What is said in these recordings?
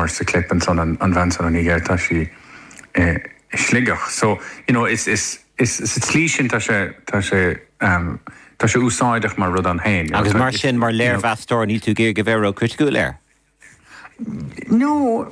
mar sa clipan son an bhain an ige tá sí sligach. So, is slísin tá sé úsáidech mar rud an hain. Agus mar sin mar léir bheastóir ní tú géir go bhéir criticú léir. No.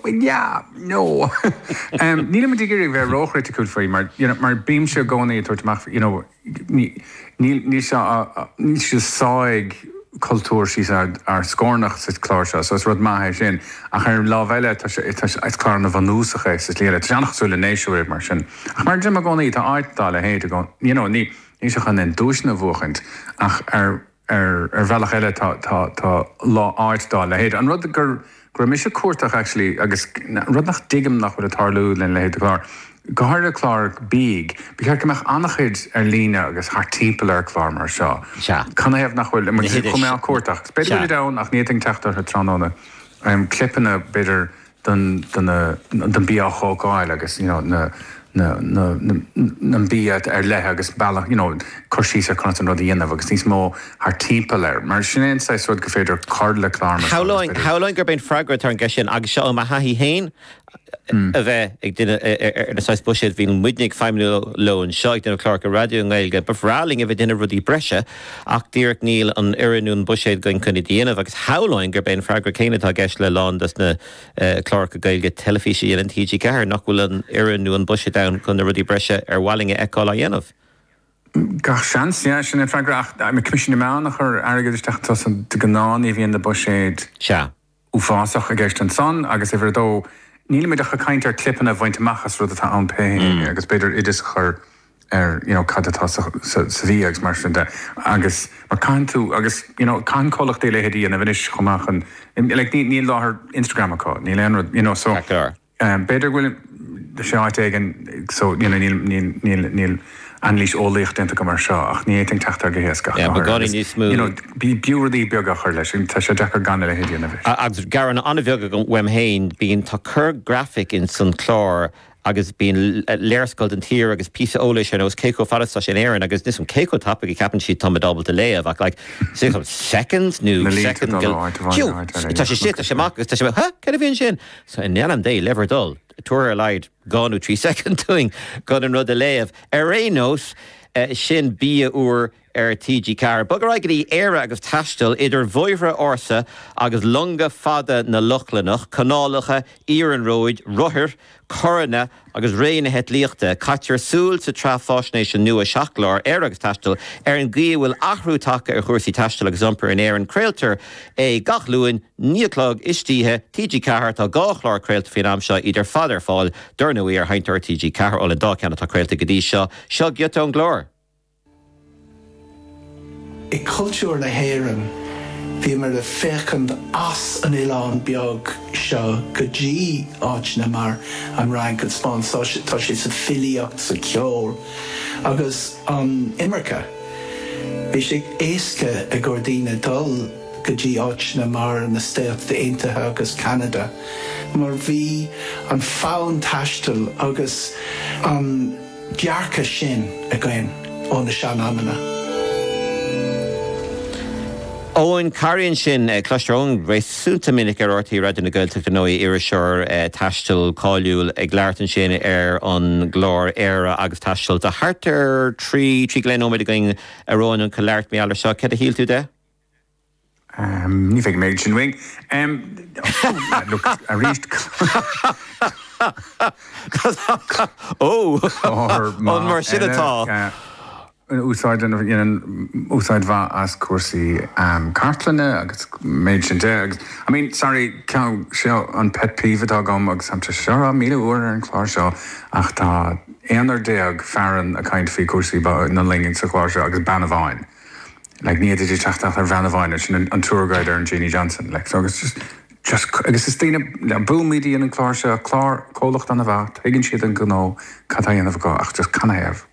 Níl me digéir bheith róchriticúil faoi, mar bím se gcónaí tuairteach, ní se sáig cultúr sí ar scórnach sa chláir se, so rud maithe sin, ach ar lábheile ag clár na bhanúsacha is léile, tá annachsúla néisiúir mar sin. Ach mar Jim a gcónaí tá áitdála héad a gcón, ní se chan in dúisna bhuachant, ach ar bhealach eile tá lá áitdála héad. An rud gur mis se cuatach actually, agus rud nach digam nach bhfuil a tarlú len le héad a clár. Gahar clár bíg, bíchar go meach annachid líne agus haar timppel clár mar seo. Can I have nach bhfuil mar cum mé cuatach. Beidir da ach níting teachtar a tróna clipanna beidir den bíááil agus na bíad lethe agus bailach, chuirsí a chuna an rud dhéanamh agus níos mó haar timppel mar sin sa rud go féidir card le clár. Hálainn gur ben freigra ar an gceisisin agus seo a haí héin a bheith ag duine ar na buisiid bhín muidnig 5 lo an seoig den clár go radio an gailge, befráling a bheith duine rudí breise ach díreach níl an iranún buisiid goin chuna díanamh agus hálainn gur ben freigra céinetá gceis le lán das na clár go gailge telefísí an TG ceair nach bhfuil an iranún buisiid down chun na rudí breise ar bhhalinge eáil a dhéanamh. Gach seans, sin in freigra me comisiún meánach ar agad isteach de gnáí bhíon na buisiid uásach a gceist an son agus ifir dó níl me a kaint ar clipan a bhaint machchas rud atá an pe agus beidir idir chur cadatá sa bhí agus mar sin de agus mar can tú agus can cholach déile hédí a bhanis chomachchan níl láthir Instagram aá, níl an so beidir bhfuil de seáit aigen so níl anlís ólaíocht denta go mar seo ach ní éting teachtar go héascach. Bí búradí beagach chuir leis tá sé dechar ganna le héidirna bheith. Agus garan anna bheaga go bhfuim héin bíon tá chur graphic in san chlár agus bíon léirscoil an tír agus písa ólaís an os céco fadasta sin éan agus níos an céco tappa i capan siad tá dábal de léamh ach seconds nó second tá sé sit a sé machgus tá sé ce bhíonn sin so in neanam dé lever dul tuair leid gáú 3 second doing gan an rud a léamh ar réós sin bí úr ar TG Car. Bagar aigad éire agus taistil idir bhoimhre orsa agus lunga fada na luchlanach, canálacha, íran roid, ruthir, corna agus réine het líochta, caitear súil sa trafásnéis nua seachlár éire agus taistil ar an gí bhfuil achrú take ar chuirsaí taistil agus zompar in éan creiltar gachlúin níoclog istíthe TG Car tá gáchlár creilta fin amseo idir fadar fáil dornaí ar haintar TG Car ó an dá ceanna tá creilta go dtí seo giotó an glór. I cultúr na héireann bhí mar le féchand as an Ileán beag seo go dtí áitne mar an rang go spáin tá sé sa filiacht sa ceol agus an Imreacha bhí sé éasca a gcordíine dul go dtí áitne mar na Stáit Aontaithe agus Canada mar bhí an fánn taistil agus an dearcha sin a gcuin ó na seanamana. Owen Carrion sin clusterón réisúnta minic ar ortaí raidir na Gaeltachta nóí iiri seoir taistil cáiliúil ag leirtan sin ar an glór éire agus taistil. Tá hartar trí gléanóid a going aróin an choleirt mé allar seo. Cad a híl tú de? Ní feh méid sin wing. Look, a ríist... An mar sin atá. Úsáid bha as cuasaí cartlanna agus méid sin de agus sorry ceann seo an pet peeve atá gom agus samta seo míle uair ar an chláir seo ach tá éonar déag fearan a caiint fí cuasaí na lingin sa chláir seo agus banna bháin ní idir teachtaach ar bhena bháin sin an tourguide ar an Jeannie Johnson so agus agus is tíine le búmídí an chláir seo chlár cólacht an a bhat higann siad an gó catáanamh go ach just canahéamh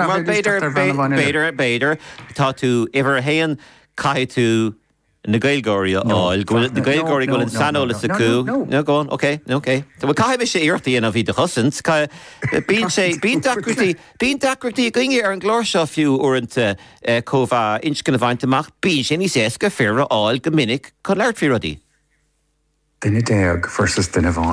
Beidir tá tú ihar héan cai tú na Gaelgóirí áil na Gaelgóirí go an sanolas acu no gón okay tá bh caiimh sé iirtaíon a bhí de chosint bíon dacrútaí ginge ar an glóir seo fiú uanta cóbhá inscin a bhaintach bí sin ní séasca fearra áil go minic chu leirt fi rodí. Duine déag versus duine bháin.